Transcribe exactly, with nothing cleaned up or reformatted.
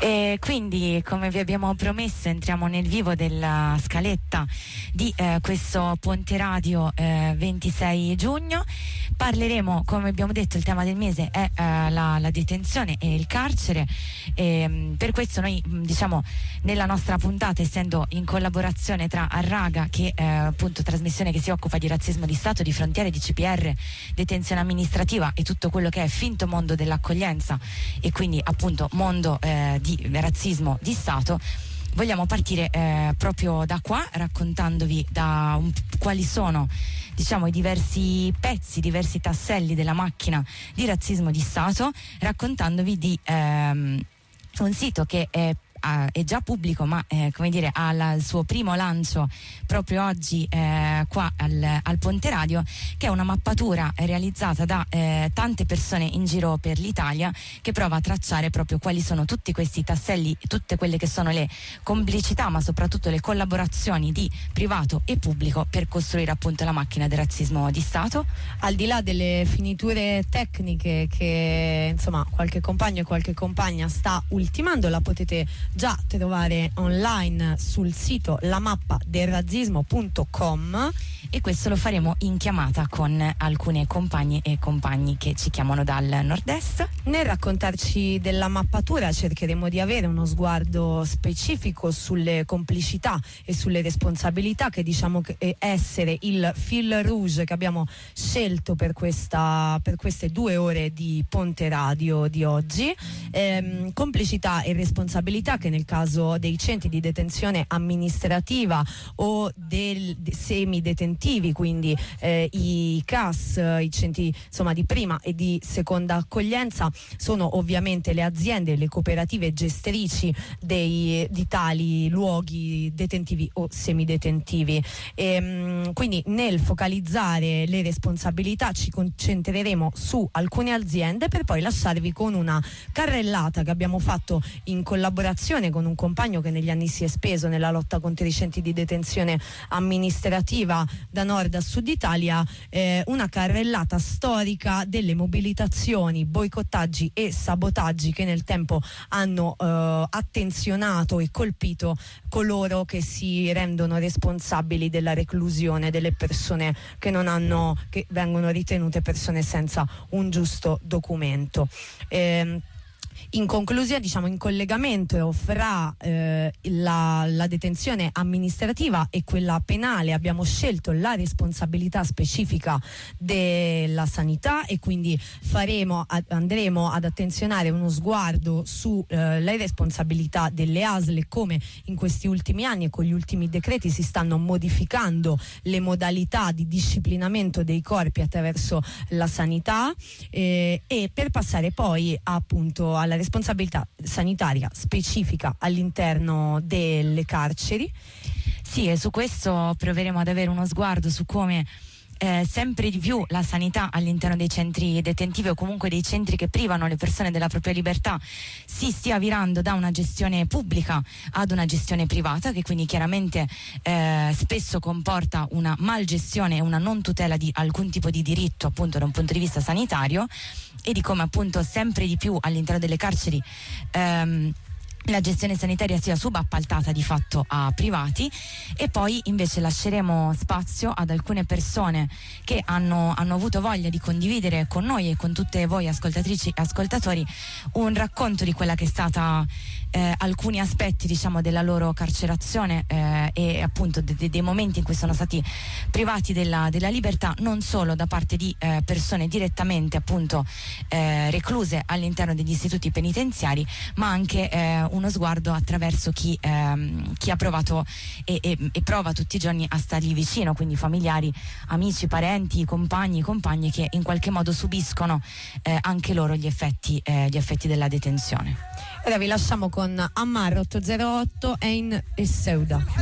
E quindi, come vi abbiamo promesso, entriamo nel vivo della scaletta di eh, questo Ponte Radio eh, ventisei giugno. Parleremo, come abbiamo detto, il tema del mese è eh, la, la detenzione e il carcere, e mh, per questo noi mh, diciamo nella nostra puntata, essendo in collaborazione tra Arraga, che è appunto trasmissione che si occupa di razzismo di Stato, di frontiere, di C P R, detenzione amministrativa e tutto quello che è finto mondo dell'accoglienza, e quindi appunto mondo eh, di razzismo di Stato, vogliamo partire eh, proprio da qua, raccontandovi da un, quali sono diciamo i diversi pezzi, diversi tasselli della macchina di razzismo di Stato, raccontandovi di ehm, un sito che è è già pubblico, ma eh, come dire ha la, il suo primo lancio proprio oggi eh, qua al, al Ponte Radio, che è una mappatura realizzata da eh, tante persone in giro per l'Italia, che prova a tracciare proprio quali sono tutti questi tasselli, tutte quelle che sono le complicità, ma soprattutto le collaborazioni di privato e pubblico per costruire appunto la macchina del razzismo di Stato. Al di là delle finiture tecniche che insomma qualche compagno e qualche compagna sta ultimando, la potete già trovare online sul sito la mappa del razzismo punto com, e questo lo faremo in chiamata con alcune compagne e compagni che ci chiamano dal nord-est. Nel raccontarci della mappatura cercheremo di avere uno sguardo specifico sulle complicità e sulle responsabilità che diciamo che essere il fil rouge che abbiamo scelto per questa per queste due ore di Ponte Radio di oggi. Ehm, complicità e responsabilità che nel caso dei centri di detenzione amministrativa o del de, semidetentivi, quindi eh, i C A S, i centri insomma di prima e di seconda accoglienza, sono ovviamente le aziende, le cooperative gestrici dei, di tali luoghi detentivi o semidetentivi. E, mh, quindi nel focalizzare le responsabilità ci concentreremo su alcune aziende, per poi lasciarvi con una carrellata che abbiamo fatto in collaborazione con un compagno che negli anni si è speso nella lotta contro i centri di detenzione amministrativa da nord a sud Italia, eh, una carrellata storica delle mobilitazioni, boicottaggi e sabotaggi che nel tempo hanno eh, attenzionato e colpito coloro che si rendono responsabili della reclusione delle persone che non hanno, che vengono ritenute persone senza un giusto documento. Eh, In conclusione, diciamo in collegamento fra eh, la, la detenzione amministrativa e quella penale, abbiamo scelto la responsabilità specifica della sanità, e quindi faremo, andremo ad attenzionare uno sguardo sulle eh, responsabilità delle A S L e come in questi ultimi anni e con gli ultimi decreti si stanno modificando le modalità di disciplinamento dei corpi attraverso la sanità, eh, e per passare poi appunto alla responsabilità sanitaria specifica all'interno delle carceri. Sì, e su questo proveremo ad avere uno sguardo su come eh, sempre di più la sanità all'interno dei centri detentivi, o comunque dei centri che privano le persone della propria libertà, si stia virando da una gestione pubblica ad una gestione privata, che quindi chiaramente eh, spesso comporta una malgestione e una non tutela di alcun tipo di diritto appunto da un punto di vista sanitario, e di come appunto sempre di più all'interno delle carceri ehm, la gestione sanitaria sia subappaltata di fatto a privati. E poi invece lasceremo spazio ad alcune persone che hanno, hanno avuto voglia di condividere con noi e con tutte voi ascoltatrici e ascoltatori un racconto di quella che è stata eh, alcuni aspetti diciamo della loro carcerazione eh, e appunto de- de- dei momenti in cui sono stati privati della, della libertà, non solo da parte di eh, persone direttamente appunto eh, recluse all'interno degli istituti penitenziari, ma anche eh, uno sguardo attraverso chi, ehm, chi ha provato e, e, e prova tutti i giorni a stargli vicino, quindi familiari, amici, parenti, compagni, compagne che in qualche modo subiscono eh, anche loro gli effetti, eh, gli effetti della detenzione. Ora vi lasciamo con Ammar ottocentootto, Ein e Seuda.